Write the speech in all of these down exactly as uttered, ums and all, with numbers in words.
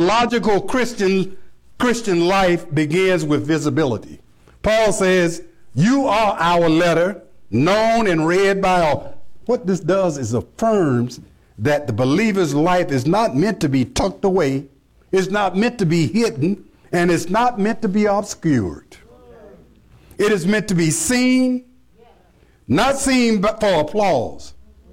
logical Christian, Christian life begins with visibility. Paul says, you are our letter, known and read by all. What this does is affirms that the believer's life is not meant to be tucked away, it's not meant to be hidden, and it's not meant to be obscured. It is meant to be seen, not seen but for applause.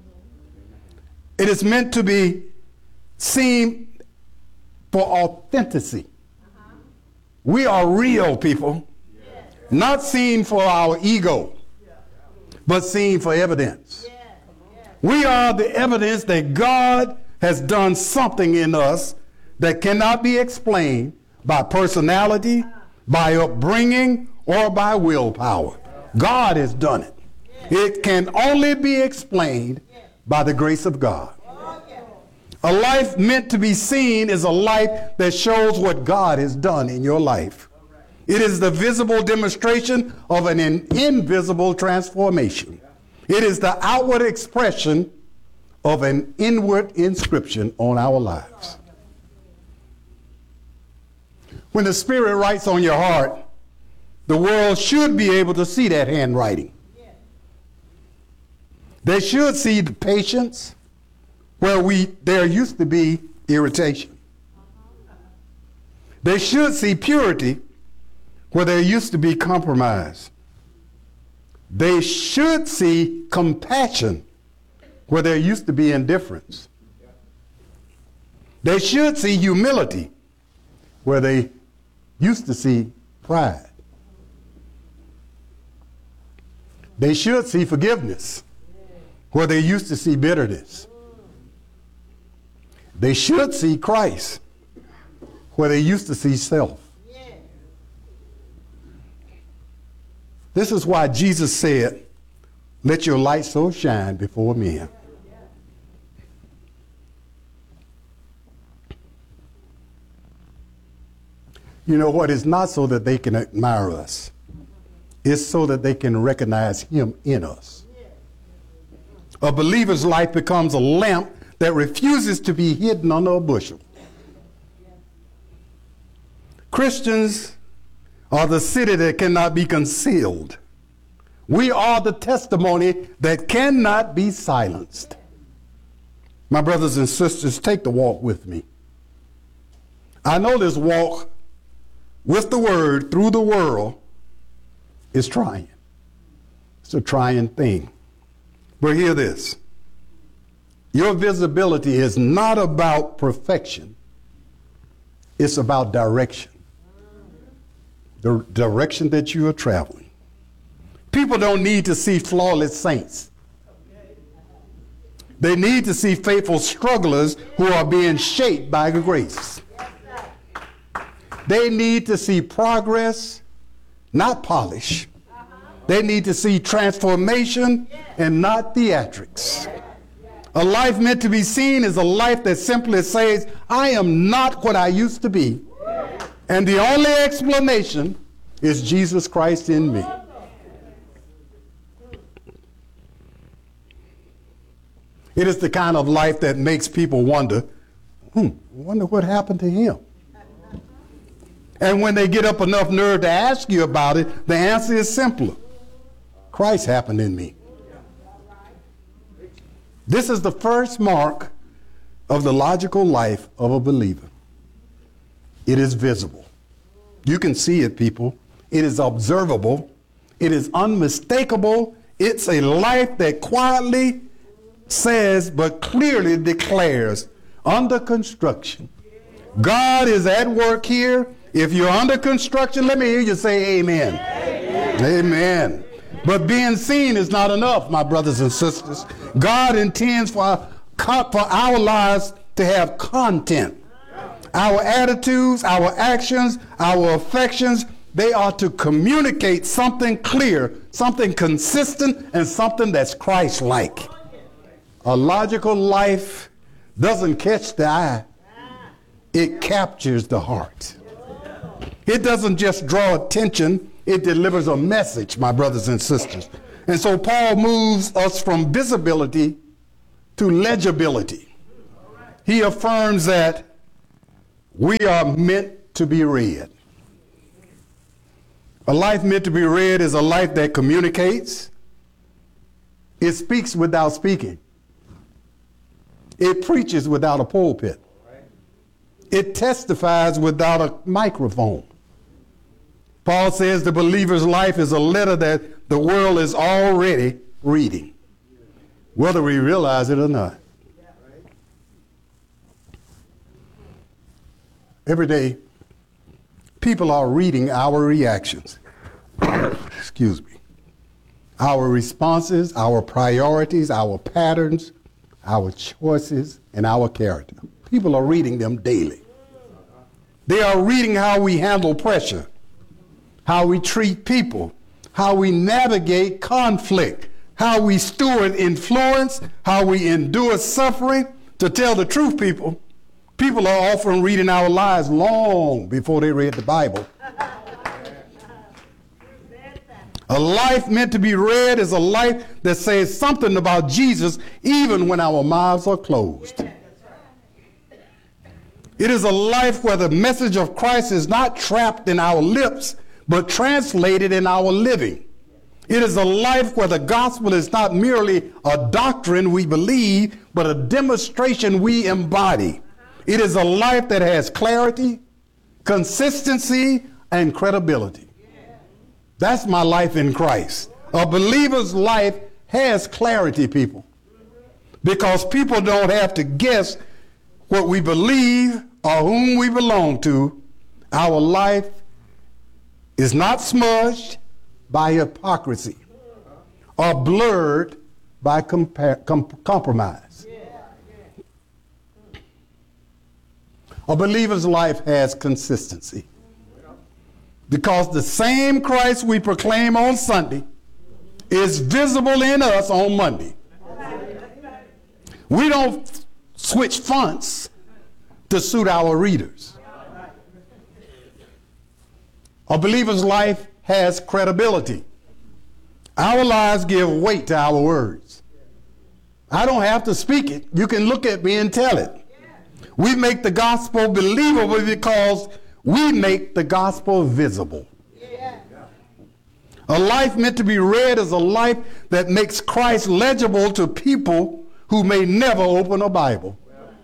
It is meant to be seen for authenticity. We are real people, not seen for our ego, but seen for evidence. We are the evidence that God has done something in us that cannot be explained by personality, by upbringing, or by willpower. God has done it. It can only be explained by the grace of God. A life meant to be seen is a life that shows what God has done in your life. It is the visible demonstration of an in- invisible transformation. It is the outward expression of an inward inscription on our lives. When the Spirit writes on your heart, the world should be able to see that handwriting. They should see the patience where we there used to be irritation. They should see purity where there used to be compromise. They should see compassion where there used to be indifference. They should see humility where they used to see pride. They should see forgiveness where they used to see bitterness. They should see Christ where they used to see self. This is why Jesus said, let your light so shine before men. You know what? It's not so that they can admire us. It's so that they can recognize him in us. A believer's life becomes a lamp that refuses to be hidden under a bushel. Christians are the city that cannot be concealed. We are the testimony that cannot be silenced. My brothers and sisters, take the walk with me. I know this walk with the word through the world is trying. It's a trying thing. But hear this. Your visibility is not about perfection. It's about direction. The direction that you are traveling. People don't need to see flawless saints. They need to see faithful strugglers who are being shaped by grace. They need to see progress, not polish. They need to see transformation and not theatrics. A life meant to be seen is a life that simply says, I am not what I used to be. And the only explanation is Jesus Christ in me. It is the kind of life that makes people wonder, hmm, wonder what happened to him. And when they get up enough nerve to ask you about it, the answer is simpler. Christ happened in me. This is the first mark of the logical life of a believer. It is visible. You can see it, people. It is observable. It is unmistakable. It's a life that quietly says but clearly declares, under construction. God is at work here. If you're under construction, let me hear you say amen. Amen. Amen. But being seen is not enough, my brothers and sisters. God intends for our, for our lives to have content. Our attitudes, our actions, our affections, they are to communicate something clear, something consistent, and something that's Christ-like. A logical life doesn't catch the eye. It captures the heart. It doesn't just draw attention. It delivers a message, my brothers and sisters. And so Paul moves us from visibility to legibility. He affirms that We are meant to be read. A life meant to be read is a life that communicates. It speaks without speaking. It preaches without a pulpit. It testifies without a microphone. Paul says the believer's life is a letter that the world is already reading, whether we realize it or not. Every day, people are reading our reactions. Excuse me. Our responses, our priorities, our patterns, our choices, and our character. People are reading them daily. They are reading how we handle pressure, how we treat people, how we navigate conflict, how we steward influence, how we endure suffering. To tell the truth, people, people are often reading our lives long before they read the Bible. A life meant to be read is a life that says something about Jesus even when our mouths are closed. It is a life where the message of Christ is not trapped in our lips, but translated in our living. It is a life where the gospel is not merely a doctrine we believe, but a demonstration we embody. It is a life that has clarity, consistency, and credibility. That's my life in Christ. A believer's life has clarity, people, because people don't have to guess what we believe or whom we belong to. Our life is not smudged by hypocrisy or blurred by compar- com- compromise. A believer's life has consistency, because the same Christ we proclaim on Sunday is visible in us on Monday. We don't switch fonts to suit our readers. A believer's life has credibility. Our lives give weight to our words. I don't have to speak it. You can look at me and tell it. We make the gospel believable because we make the gospel visible. A life meant to be read is a life that makes Christ legible to people who may never open a Bible.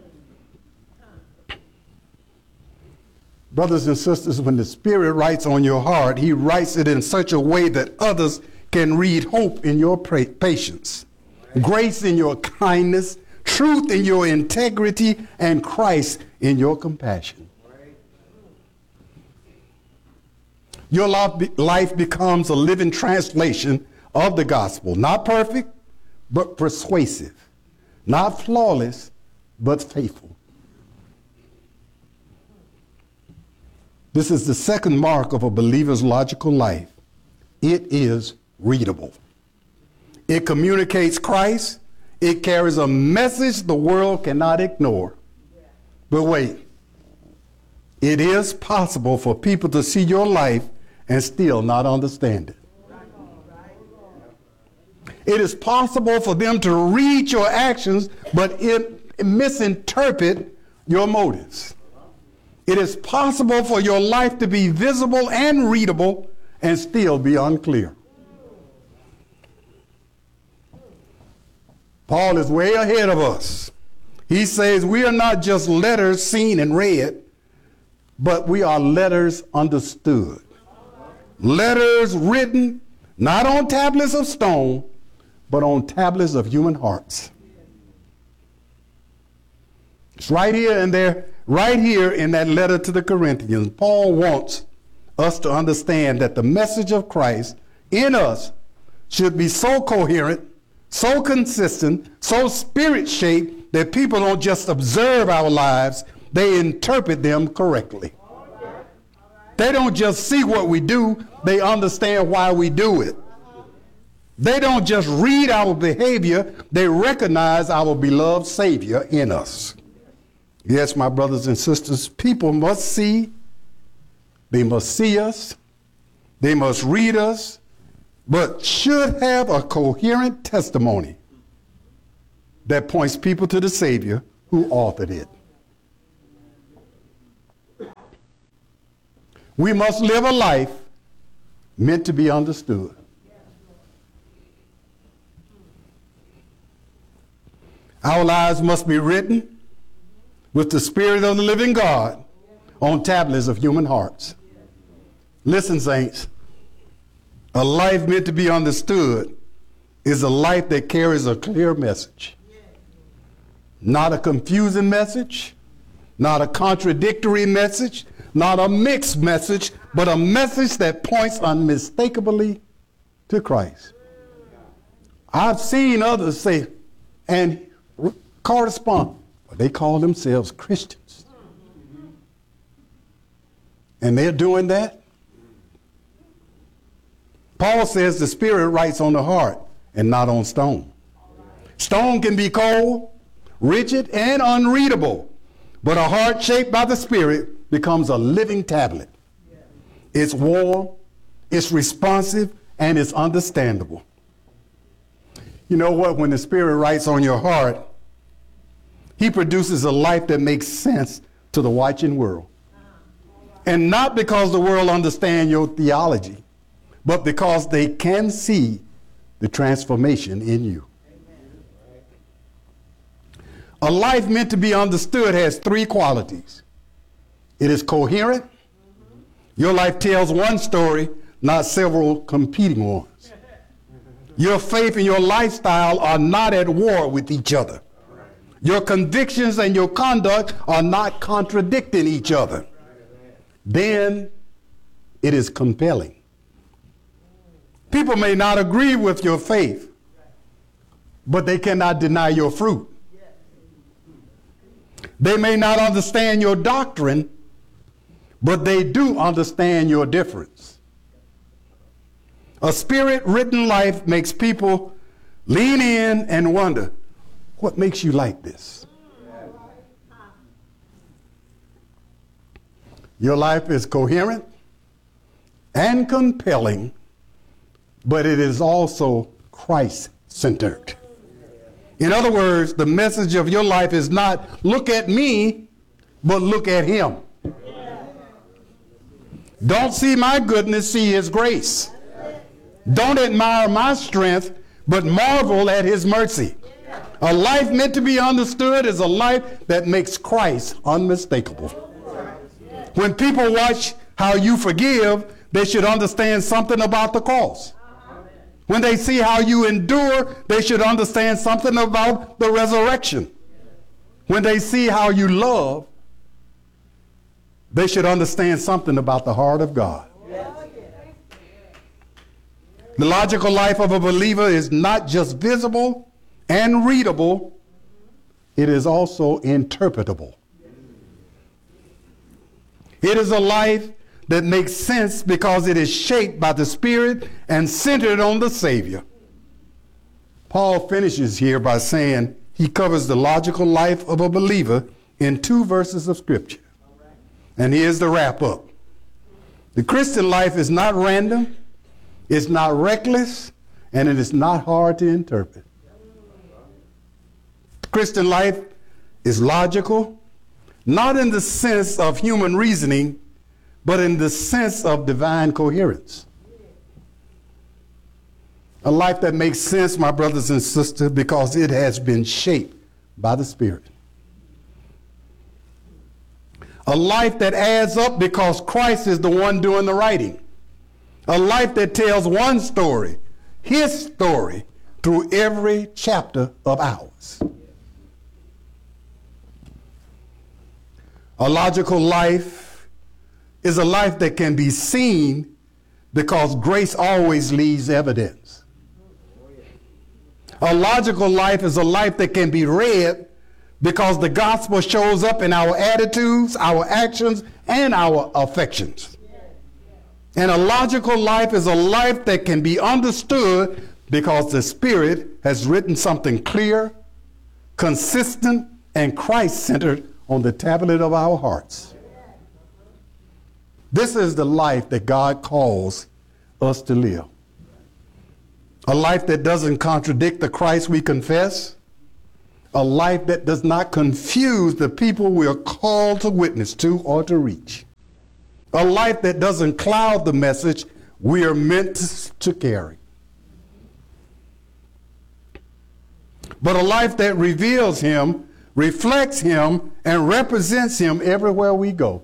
Brothers and sisters, when the Spirit writes on your heart, he writes it in such a way that others can read hope in your patience, grace in your kindness, truth in your integrity, and Christ in your compassion. Your life becomes a living translation of the gospel, not perfect, but persuasive, not flawless, but faithful. This is the second mark of a believer's logical life. It is readable. It communicates Christ. It carries a message the world cannot ignore. But wait, it is possible for people to see your life and still not understand it. It is possible for them to read your actions, but it, misinterpret your motives. It is possible for your life to be visible and readable and still be unclear. Paul is way ahead of us. He says we are not just letters seen and read, but we are letters understood. Letters written not on tablets of stone, but on tablets of human hearts. It's right here and there, right here in that letter to the Corinthians. Paul wants us to understand that the message of Christ in us should be so coherent, so consistent, so spirit-shaped that people don't just observe our lives, they interpret them correctly. They don't just see what we do, they understand why we do it. They don't just read our behavior, they recognize our beloved Savior in us. Yes, my brothers and sisters, people must see, they must see us, they must read us, but should have a coherent testimony that points people to the Savior who authored it. We must live a life meant to be understood. Our lives must be written with the Spirit of the living God on tablets of human hearts. Listen, saints, a life meant to be understood is a life that carries a clear message. Not a confusing message, not a contradictory message, not a mixed message, but a message that points unmistakably to Christ. I've seen others say, and correspond, but they call themselves Christians. And they're doing that. Paul says the Spirit writes on the heart and not on stone. Stone can be cold, rigid, and unreadable, but a heart shaped by the Spirit becomes a living tablet. It's warm, it's responsive, and it's understandable. You know what? When the Spirit writes on your heart, He produces a life that makes sense to the watching world. And not because the world understands your theology, but because they can see the transformation in you. A life meant to be understood has three qualities. It is coherent. Your life tells one story, not several competing ones. Your faith and your lifestyle are not at war with each other. Your convictions and your conduct are not contradicting each other. Then it is compelling. People may not agree with your faith, but they cannot deny your fruit. They may not understand your doctrine, but they do understand your difference. A Spirit-written life makes people lean in and wonder, what makes you like this? Your life is coherent and compelling, but it is also Christ-centered. In other words, the message of your life is not, look at me, but look at Him. Don't see my goodness, see His grace. Don't admire my strength, but marvel at His mercy. A life meant to be understood is a life that makes Christ unmistakable. When people watch how you forgive, they should understand something about the cross. When they see how you endure, they should understand something about the resurrection. When they see how you love, they should understand something about the heart of God. The logical life of a believer is not just visible and readable, it is also interpretable. It is a life that makes sense because it is shaped by the Spirit and centered on the Savior. Paul finishes here by saying he covers the logical life of a believer in two verses of Scripture. And here's the wrap up. The Christian life is not random, it's not reckless, and it is not hard to interpret. Christian life is logical, not in the sense of human reasoning, but in the sense of divine coherence. A life that makes sense, my brothers and sisters, because it has been shaped by the Spirit. A life that adds up because Christ is the one doing the writing. A life that tells one story, His story, through every chapter of ours. A logical life is a life that can be seen because grace always leaves evidence. A logical life is a life that can be read because the gospel shows up in our attitudes, our actions, and our affections. And a logical life is a life that can be understood because the Spirit has written something clear, consistent, and Christ-centered on the tablet of our hearts. This is the life that God calls us to live. A life that doesn't contradict the Christ we confess. A life that does not confuse the people we are called to witness to or to reach. a life that doesn't cloud the message we are meant to carry, but a life that reveals him, reflects him, and represents him everywhere we go.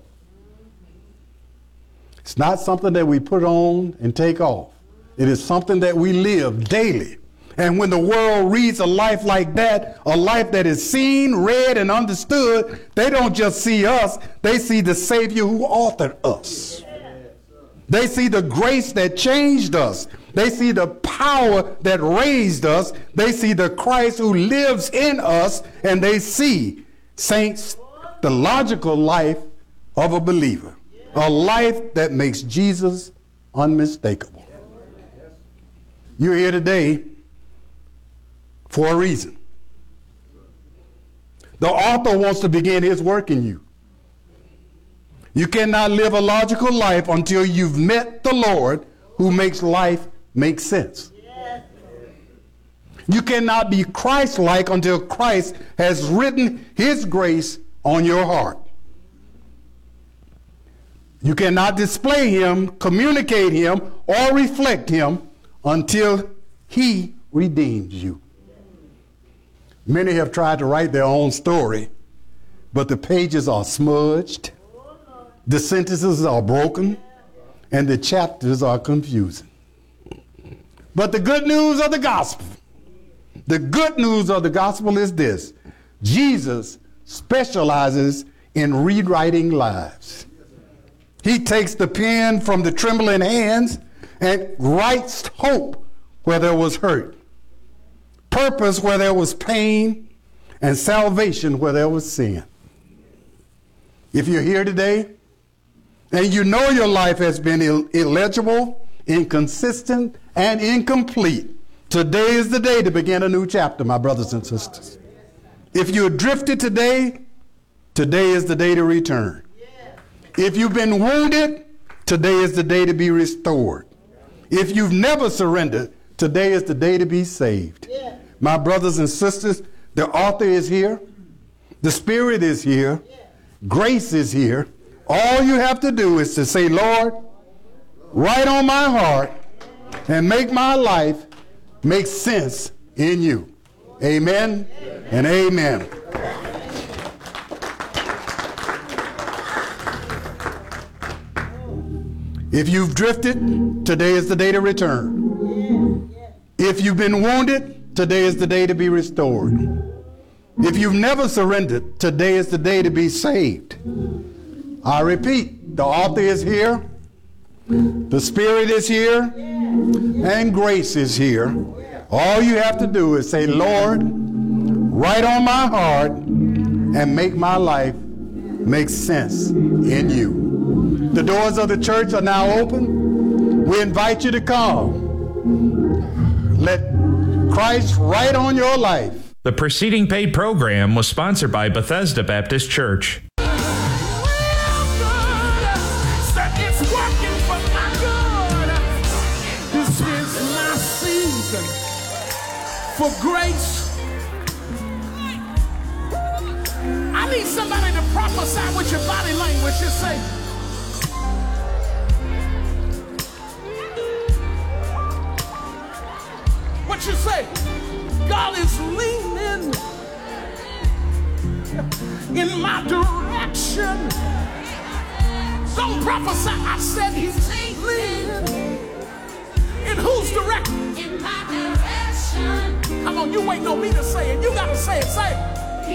It's not something that we put on and take off. It is something that we live daily. And when the world reads a life like that, a life that is seen, read, and understood, they don't just see us, they see the Savior who authored us. They see the grace that changed us. They see the power that raised us. They see the Christ who lives in us, and they see, saints, the logical life of a believer, a life that makes Jesus unmistakable. You're here today for a reason. The author wants to begin his work in you. You cannot live a logical life until you've met the Lord who makes life make sense. You cannot be Christ-like until Christ has written his grace on your heart. You cannot display him, communicate him, or reflect him until he redeems you. Many have tried to write their own story, but the pages are smudged, the sentences are broken, and the chapters are confusing. But the good news of the gospel, the good news of the gospel is this: Jesus specializes in rewriting lives. He takes the pen from the trembling hands and writes hope where there was hurt, purpose where there was pain, and salvation where there was sin. If you're here today and you know your life has been ill- illegible, inconsistent, and incomplete, today is the day to begin a new chapter, my brothers and sisters. If you're drifted today, today is the day to return. If you've been wounded, today is the day to be restored. If you've never surrendered, today is the day to be saved. Yeah. My brothers and sisters, the author is here. The Spirit is here. Yeah. Grace is here. All you have to do is to say, Lord, write on my heart and make my life make sense in you. Amen, amen. And amen. If you've drifted, today is the day to return. If you've been wounded, today is the day to be restored. If you've never surrendered, today is the day to be saved. I repeat, the author is here, the Spirit is here, and grace is here. All you have to do is say, Lord, write on my heart and make my life make sense in you. The doors of the church are now open. We invite you to come. Let Christ write on your life. The preceding paid program was sponsored by Bethesda Baptist Church. This is my season for grace. I need somebody to prophesy with your body language. Just say, what you say? God is leaning in my direction. Don't prophesy. I said he's leaning. In whose direction? In my direction. Come on, you waiting on me to say it. You got to say it. Say it.